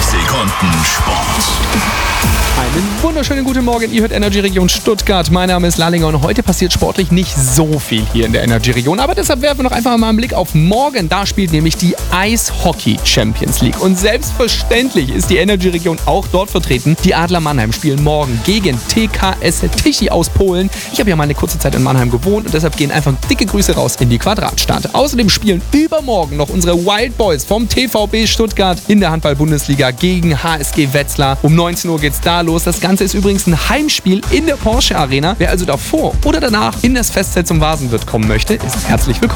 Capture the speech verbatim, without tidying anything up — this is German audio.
Sekunden Sport. Einen wunderschönen guten Morgen, ihr hört Energy Region Stuttgart. Mein Name ist Lallinger und heute passiert sportlich nicht so viel hier in der Energy Region. Aber deshalb werfen wir noch einfach mal einen Blick auf morgen. Da spielt nämlich die Eishockey Champions League. Und selbstverständlich ist die Energy Region auch dort vertreten. Die Adler Mannheim spielen morgen gegen T K S Tychy aus Polen. Ich habe ja mal eine kurze Zeit in Mannheim gewohnt und deshalb gehen einfach dicke Grüße raus in die Quadratstadt. Außerdem spielen übermorgen noch unsere Wild Boys vom T V B Stuttgart in der Handball-Bundesliga gegen H S G Wetzlar. Um neunzehn Uhr geht's da los. Das Ganze ist übrigens ein Heimspiel in der Porsche Arena. Wer also davor oder danach in das Festzelt zum Vasenwirt kommen möchte, ist herzlich willkommen.